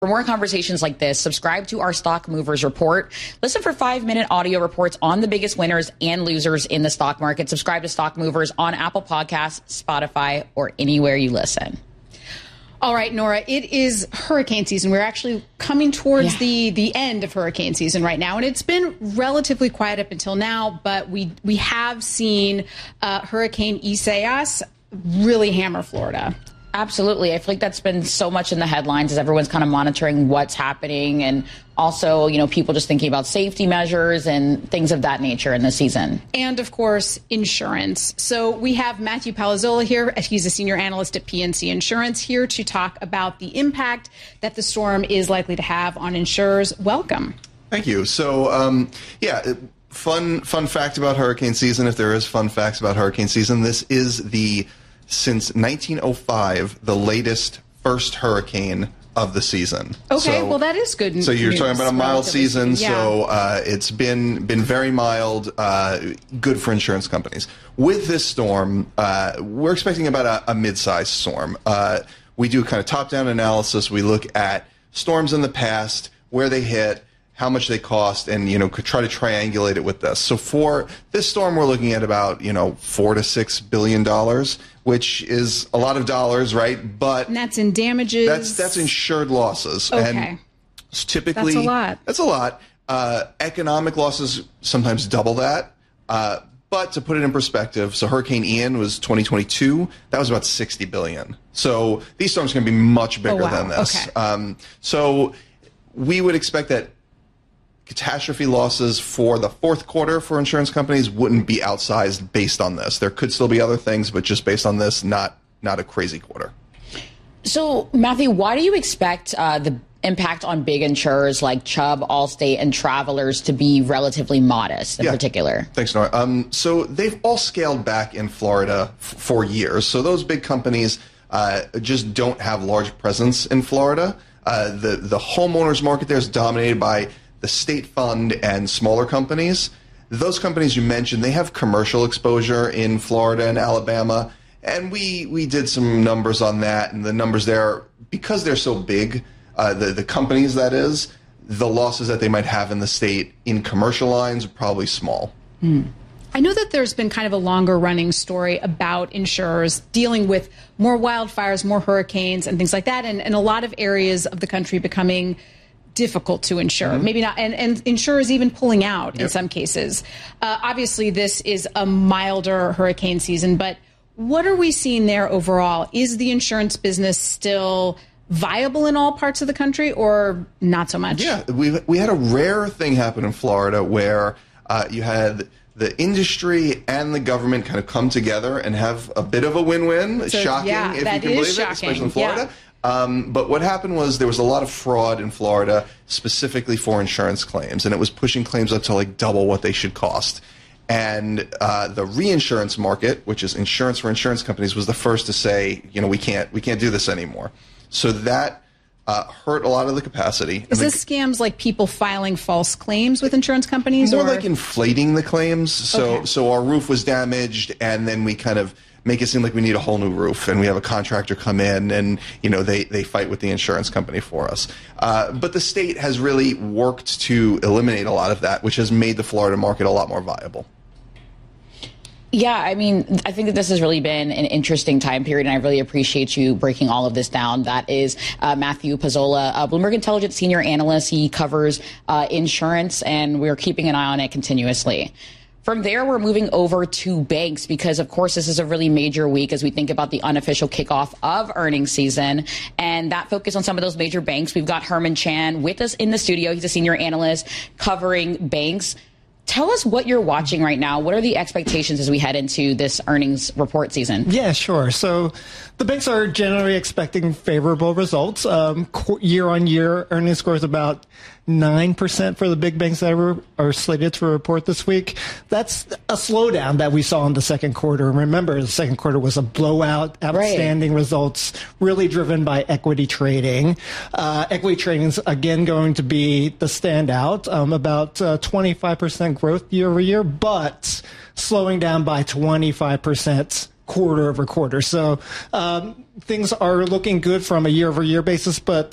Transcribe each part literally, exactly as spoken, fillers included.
For more conversations like this, subscribe to our Stock Movers Report. Listen for five-minute audio reports on the biggest winners and losers in the stock market. Subscribe to Stock Movers on Apple Podcasts, Spotify, or anywhere you listen. All right, Nora, it is hurricane season. We're actually coming towards yeah. the, the end of hurricane season right now, and it's been relatively quiet up until now, but we, we have seen uh, Hurricane Isaias really hammer Florida. Absolutely. I feel like that's been so much in the headlines as everyone's kind of monitoring what's happening, and also, you know, people just thinking about safety measures and things of that nature in the season. And, of course, insurance. So we have Matthew Palazzola here. He's a senior analyst at P N C Insurance, here to talk about the impact that the storm is likely to have on insurers. Welcome. Thank you. So, um, yeah, fun, fun fact about hurricane season, if there is fun facts about hurricane season, this is the since nineteen oh five, the latest first hurricane of the season. Okay, so, well, that is good news. So you're talking about a mild season, yeah. so uh, it's been been very mild, uh, good for insurance companies. With this storm, uh, we're expecting about a, a mid-sized storm. Uh, we do kind of top-down analysis. We look at storms in the past, where they hit, how much they cost, and, you know, could try to triangulate it with this. So for this storm, we're looking at about, you know, four to six billion dollars, which is a lot of dollars, right? But and that's in damages. That's that's insured losses. Okay, and typically that's a lot. That's a lot. Uh, economic losses sometimes double that. Uh, but to put it in perspective, so Hurricane Ian was twenty twenty-two. That was about sixty billion dollars. So these storms are going to be much bigger oh, wow. than this. Okay. Um, so we would expect that catastrophe losses for the fourth quarter for insurance companies wouldn't be outsized based on this. There could still be other things, but just based on this, not not a crazy quarter. So, Matthew, why do you expect uh, the impact on big insurers like Chubb, Allstate, and Travelers to be relatively modest in yeah. particular? Thanks, Nora. Um, so they've all scaled back in Florida f- for years. So those big companies uh, just don't have large presence in Florida. Uh, the, the homeowners market there is dominated by the state fund and smaller companies. Those companies you mentioned, they have commercial exposure in Florida and Alabama, and we we did some numbers on that, and the numbers there, because they're so big, uh, the, the companies, that is, the losses that they might have in the state in commercial lines are probably small. Hmm. I know that there's been kind of a longer running story about insurers dealing with more wildfires, more hurricanes, and things like that, and, and a lot of areas of the country becoming difficult to insure, mm-hmm. maybe not, and, and insurers even pulling out yep. in some cases. Uh, obviously, this is a milder hurricane season, but what are we seeing there overall? Is the insurance business still viable in all parts of the country, or not so much? Yeah, we we had a rare thing happen in Florida where uh, you had the industry and the government kind of come together and have a bit of a win-win. So, shocking, yeah, if that you can is believe shocking. it, especially in Florida. Yeah. Um, but what happened was there was a lot of fraud in Florida, specifically for insurance claims, and it was pushing claims up to like double what they should cost. And uh, the reinsurance market, which is insurance for insurance companies, was the first to say, you know, we can't we can't do this anymore. So that uh, hurt a lot of the capacity. Is and this the, scams like people filing false claims with insurance companies? More or? like inflating the claims. So okay. so our roof was damaged, and then we kind of make it seem like we need a whole new roof, and we have a contractor come in, and you know they, they fight with the insurance company for us. Uh, but the state has really worked to eliminate a lot of that, which has made the Florida market a lot more viable. Yeah, I mean, I think that this has really been an interesting time period, and I really appreciate you breaking all of this down. That is uh, Matthew Palazzola, uh, Bloomberg Intelligence senior analyst. He covers uh, insurance, and we're keeping an eye on it continuously. From there, we're moving over to banks because, of course, this is a really major week as we think about the unofficial kickoff of earnings season. And that focus on some of those major banks. We've got Herman Chan with us in the studio. He's a senior analyst covering banks. Tell us what you're watching right now. What are the expectations as we head into this earnings report season? Yeah, sure. So the banks are generally expecting favorable results. Um, year-on-year earnings growth about nine percent for the big banks that are, are slated to report this week. That's a slowdown that we saw in the second quarter. Remember, the second quarter was a blowout, outstanding right. results, really driven by equity trading. Uh, equity trading is, again, going to be the standout, um, about uh, twenty-five percent growth year over year, but slowing down by twenty-five percent quarter over quarter. So um, things are looking good from a year over year basis, but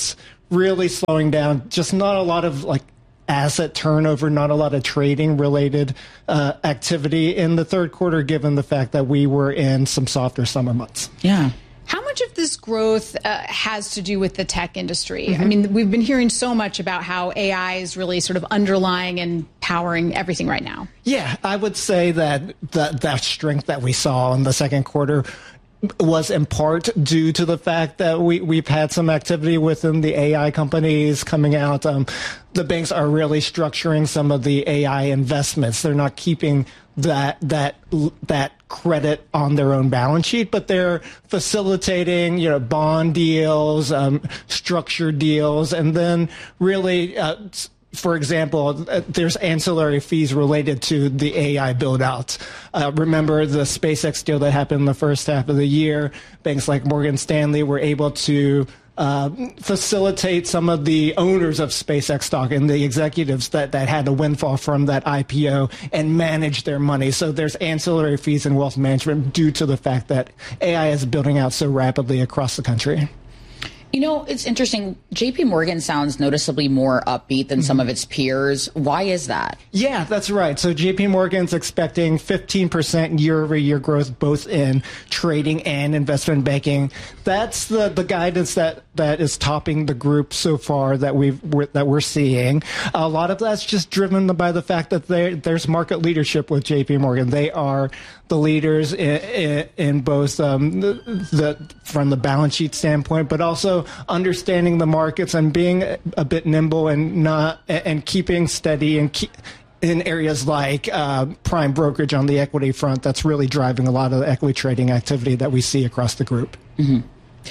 really slowing down. Just not a lot of like asset turnover, not a lot of trading related uh, activity in the third quarter, given the fact that we were in some softer summer months. Yeah. How much of this growth uh, has to do with the tech industry? Mm-hmm. I mean, we've been hearing so much about how A I is really sort of underlying and powering everything right now. Yeah, I would say that that, that strength that we saw in the second quarter was in part due to the fact that we, we've had some activity within the A I companies coming out. Um, the banks are really structuring some of the A I investments. They're not keeping that that that credit on their own balance sheet, but they're facilitating, you know, bond deals, um, structured deals, and then really, uh, for example, there's ancillary fees related to the A I build-out. Uh, remember the SpaceX deal that happened in the first half of the year? Banks like Morgan Stanley were able to Uh, facilitate some of the owners of SpaceX stock and the executives that, that had a windfall from that I P O and manage their money. So there's ancillary fees in wealth management due to the fact that A I is building out so rapidly across the country. You know, it's interesting. J P Morgan sounds noticeably more upbeat than mm-hmm. some of its peers. Why is that? Yeah, that's right. So J P Morgan's expecting fifteen percent year-over-year growth both in trading and investment banking. That's the, the guidance that, that is topping the group so far that we've we're, that we're seeing. A lot of that's just driven by the fact that there there's market leadership with J P Morgan. They are the leaders in, in, in both um, the, the from the balance sheet standpoint, but also understanding the markets and being a bit nimble and not and keeping steady and keep, in areas like uh, prime brokerage on the equity front. That's really driving a lot of the equity trading activity that we see across the group. Mm-hmm.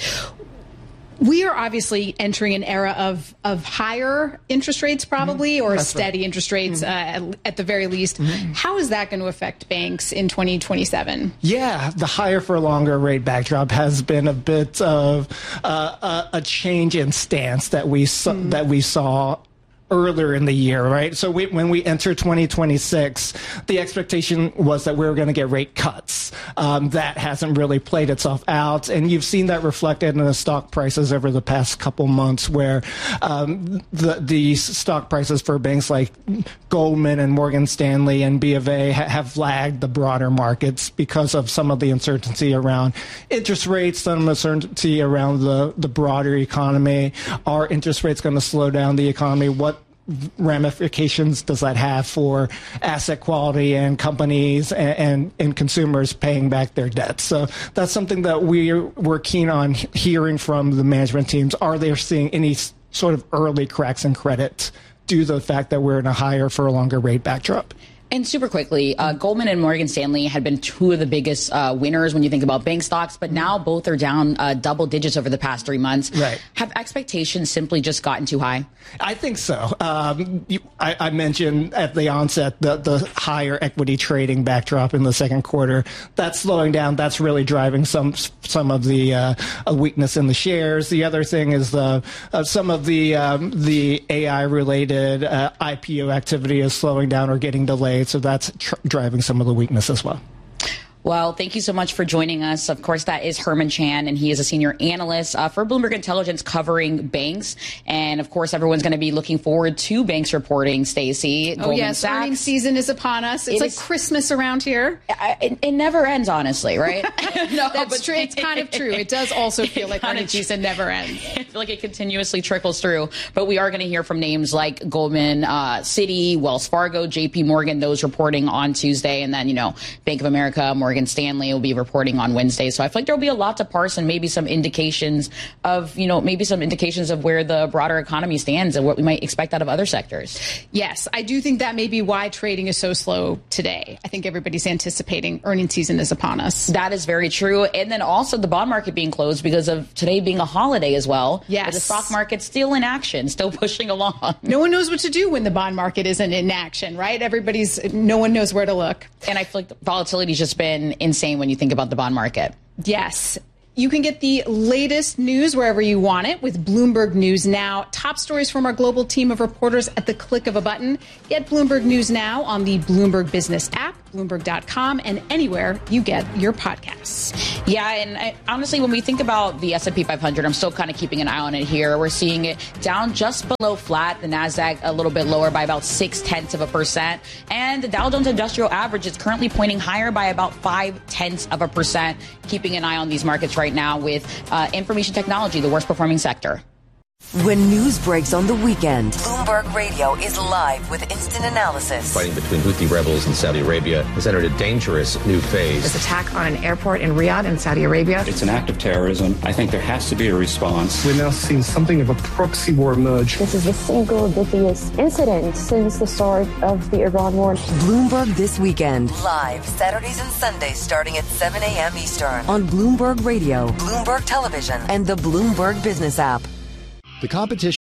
We are obviously entering an era of, of higher interest rates, probably, mm-hmm. or That's steady right. interest rates mm-hmm. uh, at, at the very least. Mm-hmm. How is that going to affect banks in twenty twenty-seven? Yeah, the higher for longer rate backdrop has been a bit of uh, a, a change in stance that we saw, mm-hmm. that we saw earlier in the year, right? So we, when we enter twenty twenty-six, the expectation was that we were going to get rate cuts. Um, that hasn't really played itself out. And you've seen that reflected in the stock prices over the past couple months where um, the, the stock prices for banks like Goldman and Morgan Stanley and B of A ha- have lagged the broader markets because of some of the uncertainty around interest rates, some uncertainty around the, the broader economy. Are interest rates going to slow down the economy? What ramifications does that have for asset quality and companies and, and, and consumers paying back their debts? So that's something that we're, we're keen on hearing from the management teams. Are they seeing any sort of early cracks in credit due to the fact that we're in a higher for a longer rate backdrop? And super quickly, uh, Goldman and Morgan Stanley had been two of the biggest uh, winners when you think about bank stocks, but now both are down uh, double digits over the past three months. Right. Have expectations simply just gotten too high? I think so. Um, you, I, I mentioned at the onset the, the higher equity trading backdrop in the second quarter. That's slowing down. That's really driving some some of the uh, weakness in the shares. The other thing is the uh, some of the um, the A I related uh, I P O activity is slowing down or getting delayed. So that's tr- driving some of the weakness as well. Well, thank you so much for joining us. Of course, that is Herman Chan, and he is a senior analyst uh, for Bloomberg Intelligence covering banks. And of course, everyone's going to be looking forward to banks reporting, Stacey. Oh, yes. Sachs. Earnings season is upon us. It's it like is, Christmas around here. It, it never ends, honestly, right? No, that's true. It's kind of true. It does also feel like earnings season never ends. I feel like it continuously trickles through. But we are going to hear from names like Goldman, uh, Citi, Wells Fargo, J P Morgan, those reporting on Tuesday. And then, you know, Bank of America, Morgan Stanley will be reporting on Wednesday. So I feel like there'll be a lot to parse and maybe some indications of, you know, maybe some indications of where the broader economy stands and what we might expect out of other sectors. Yes, I do think that may be why trading is so slow today. I think everybody's anticipating earnings season is upon us. That is very true. And then also the bond market being closed because of today being a holiday as well. Yes. But the stock market's still in action, still pushing along. No one knows what to do when the bond market isn't in action, right? Everybody's, no one knows where to look. And I feel like the volatility's just been insane when you think about the bond market. Yes. You can get the latest news wherever you want it with Bloomberg News Now. Top stories from our global team of reporters at the click of a button. Get Bloomberg News Now on the Bloomberg Business app, Bloomberg dot com, and anywhere you get your podcasts. Yeah, and I, honestly, when we think about the S and P five hundred, I'm still kind of keeping an eye on it here. We're seeing it down just below flat. The NASDAQ a little bit lower by about six tenths of a percent. And the Dow Jones Industrial Average is currently pointing higher by about five tenths of a percent. Keeping an eye on these markets right now with uh, information technology, the worst performing sector. When news breaks on the weekend, Bloomberg Radio is live with instant analysis. Fighting between Houthi rebels and Saudi Arabia has entered a dangerous new phase. This attack on an airport in Riyadh in Saudi Arabia. It's an act of terrorism. I think there has to be a response. We're now seeing something of a proxy war emerge. This is the single deadliest incident since the start of the Iran war. Bloomberg This Weekend. Live Saturdays and Sundays starting at seven a.m. Eastern. On Bloomberg Radio, Bloomberg Television, and the Bloomberg Business app. The competition